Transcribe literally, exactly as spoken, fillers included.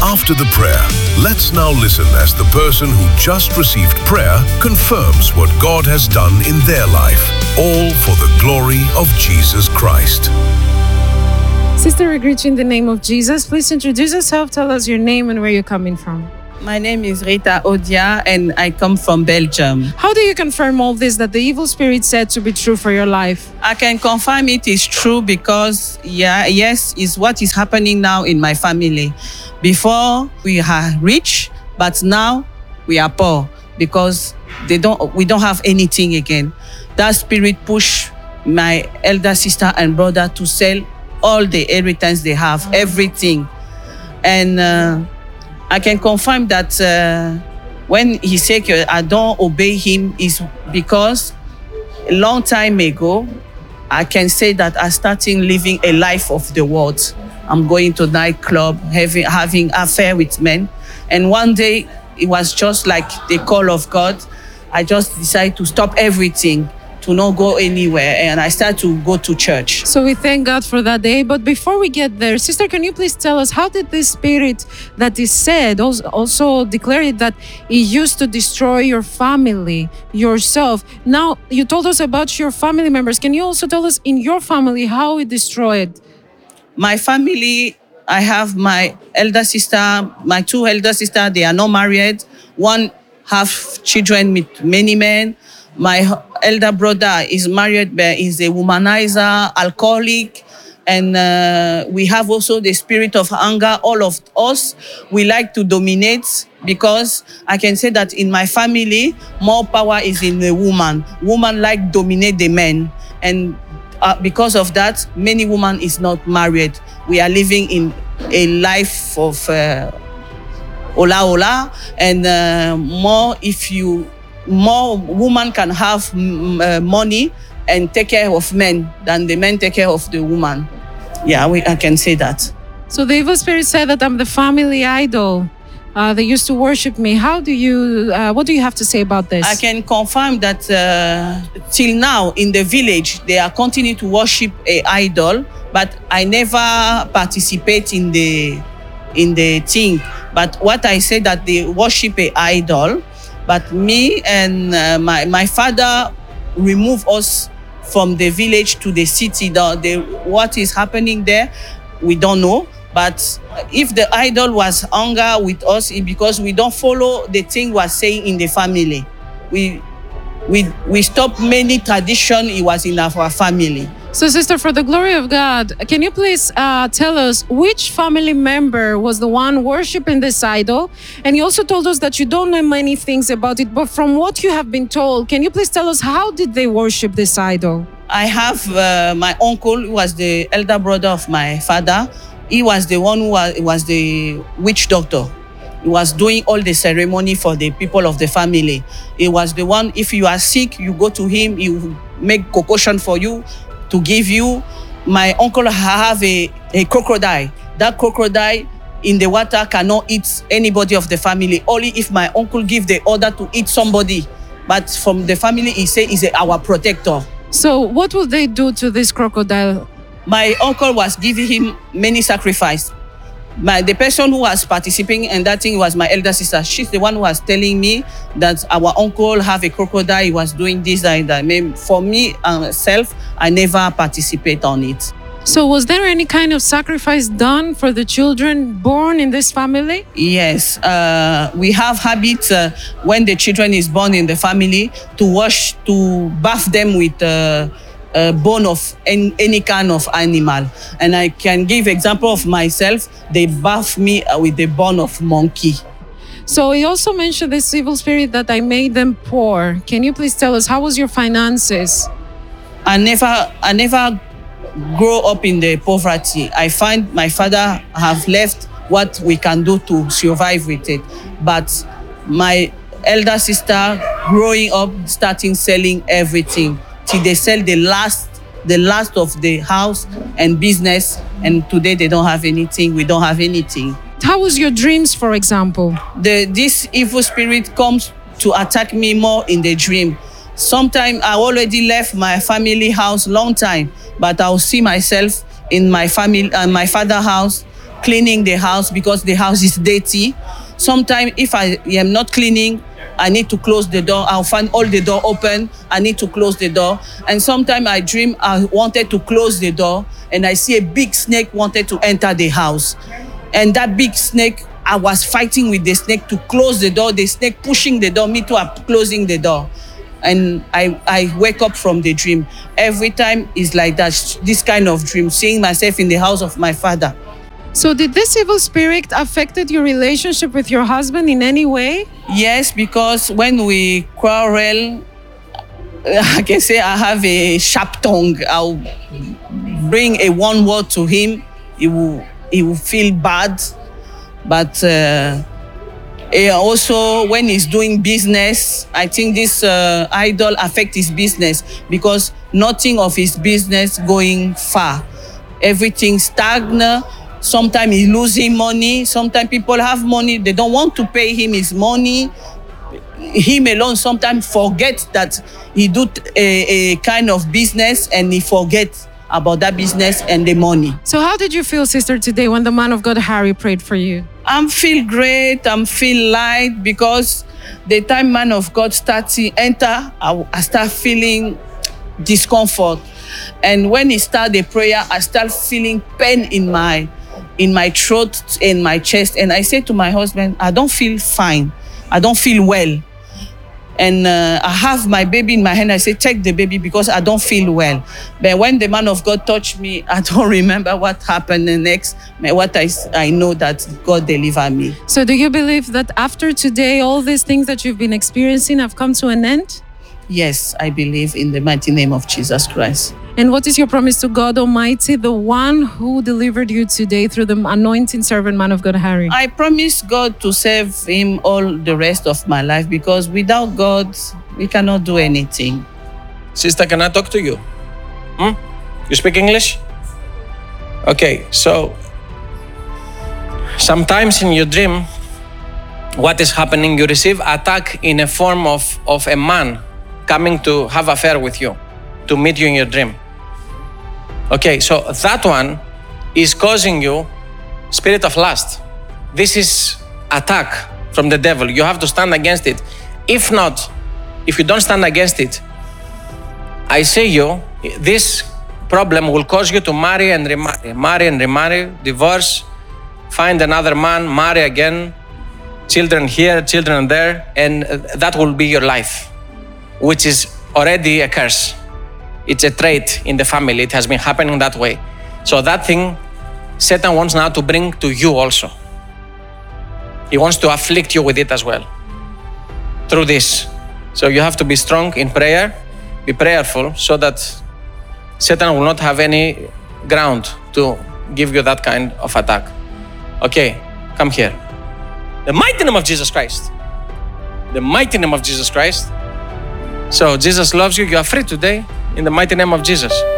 After the prayer, let's now listen as the person who just received prayer confirms what God has done in their life, all for the glory of Jesus Christ. Sister, we greet you in the name of Jesus. Please introduce yourself, tell us your name and where you're coming from. My name is Rita Odia and I come from Belgium. How do you confirm all this that the evil spirit said to be true for your life? I can confirm it is true because, yeah, yes, it's what is happening now in my family. Before we are rich, but now we are poor because they don't. we don't have anything again. That spirit pushed my elder sister and brother to sell all the inheritance they have, everything. And uh, I can confirm that uh, when he said I don't obey him is because a long time ago, I can say that I started living a life of the world. I'm going to nightclub, having, having affair with men. And one day, it was just like the call of God. I just decided to stop everything, to not go anywhere, and I started to go to church. So we thank God for that day. But before we get there, sister, can you please tell us how did this spirit that is said also, also declare it that it used to destroy your family, yourself? Now, you told us about your family members. Can you also tell us in your family how it destroyed? My family, I have my elder sister, my two elder sisters, they are not married. One have children with many men. My elder brother is married, but he's a womanizer, alcoholic. And uh, we have also the spirit of anger. All of us, we like to dominate because I can say that in my family, more power is in the woman. Woman like dominate the men. And uh, because of that, many women is not married. We are living in a life of uh, ola ola. And uh, more if you... more women can have uh, money and take care of men than the men take care of the woman. Yeah, we, I can say that. So the evil spirit said that I'm the family idol. Uh, they used to worship me. How do you, uh, what do you have to say about this? I can confirm that uh, till now in the village, they are continuing to worship a idol, but I never participate in the, in the thing. But what I say that they worship a idol, but me and uh, my, my father removed us from the village to the city. The, the, what is happening there, we don't know. But if the idol was anger with us, it's because we don't follow the thing was saying in the family. We, we, we stopped many tradition it was in our family. So, sister, for the glory of God, can you please uh, tell us which family member was the one worshiping this idol? And you also told us that you don't know many things about it, but from what you have been told, can you please tell us how did they worship this idol? I have uh, my uncle, who was the elder brother of my father. He was the one who was, was the witch doctor. He was doing all the ceremony for the people of the family. He was the one, if you are sick, you go to him, he will make concoction for you to give you. My uncle have a, a crocodile. That crocodile in the water cannot eat anybody of the family, only if my uncle give the order to eat somebody. But from the family, he say is our protector. So what will they do to this crocodile? My uncle was giving him many sacrifices. My, the person who was participating in that thing was my elder sister. She's the one who was telling me that our uncle have a crocodile. He was doing this and that. For me, myself, I never participate on it. So was there any kind of sacrifice done for the children born in this family? Yes. Uh, we have habit uh, when the children is born in the family to wash, to bath them with uh, a bone of any, any kind of animal. And I can give example of myself. They bath me with the bone of monkey. So he also mentioned this evil spirit that I made them poor. Can you please tell us, how was your finances? I never, I never grow up in the poverty. I find my father have left what we can do to survive with it. But my elder sister growing up, starting selling everything till they sell the last, the last of the house and business. And today they don't have anything. We don't have anything. How was your dreams, for example? The, this evil spirit comes to attack me more in the dream. Sometimes I already left my family house long time, but I'll see myself in my family, uh, my father's house, cleaning the house because the house is dirty. Sometimes if I am not cleaning, I need to close the door. I'll find all the door open. I need to close the door. And sometimes I dream I wanted to close the door and I see a big snake wanted to enter the house. And that big snake, I was fighting with the snake to close the door. The snake pushing the door, me too, I'm closing the door. And I, I wake up from the dream. Every time it's like that, this kind of dream, seeing myself in the house of my father. So did this evil spirit affected your relationship with your husband in any way? Yes, because when we quarrel, I can say I have a sharp tongue. I'll bring a one word to him. He will, he will feel bad. But uh, also when he's doing business, I think this uh, idol affect his business because nothing of his business going far. Everything stagnant. Sometimes he's losing money. Sometimes people have money. They don't want to pay him his money. Him alone sometimes forget that he do a, a kind of business and he forgets about that business and the money. So how did you feel, sister, today when the man of God, Harry, prayed for you? I'm feel great. I'm feel light because the time man of God starts to enter, I, I start feeling discomfort. And when he start the prayer, I start feeling pain in my in my throat, in my chest. And I say to my husband, I don't feel fine. I don't feel well. And uh, I have my baby in my hand. I say, take the baby because I don't feel well. But when the man of God touched me, I don't remember what happened the next. But what I, I know that God delivered me. So do you believe that after today, all these things that you've been experiencing have come to an end? Yes, I believe in the mighty name of Jesus Christ. And what is your promise to God Almighty, the one who delivered you today through the anointing servant man of God, Harry? I promise God to serve him all the rest of my life because without God, we cannot do anything. Sister, can I talk to you? Hmm? You speak English? Okay, so sometimes in your dream, what is happening, you receive attack in a form of, of a man coming to have affair with you, to meet you in your dream. Okay, so that one is causing you spirit of lust. This is attack from the devil. You have to stand against it. If not, if you don't stand against it, I say you, this problem will cause you to marry and remarry, marry and remarry, divorce, find another man, marry again, children here, children there, and that will be your life, which is already a curse. It's a trait in the family. It has been happening that way. So that thing, Satan wants now to bring to you also. He wants to afflict you with it as well, through this. So you have to be strong in prayer, be prayerful, so that Satan will not have any ground to give you that kind of attack. Okay, come here. The mighty name of Jesus Christ. The mighty name of Jesus Christ. So Jesus loves you. You are free today in the mighty name of Jesus.